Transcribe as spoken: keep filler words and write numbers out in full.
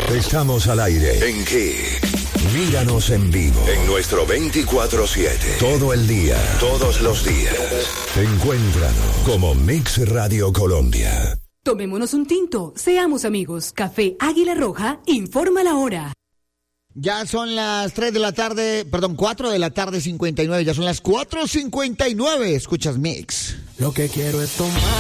Estamos al aire. ¿En qué? Míranos en vivo. En nuestro veinticuatro siete. Todo el día. Todos los días. Encuéntranos como Mix Radio Colombia. Tomémonos un tinto. Seamos amigos. Café Águila Roja informa la hora. Ya son las tres de la tarde, perdón, cuatro de la tarde cincuenta y nueve. Ya son las cuatro cincuenta y nueve. Escuchas Mix. Lo que quiero es tomar.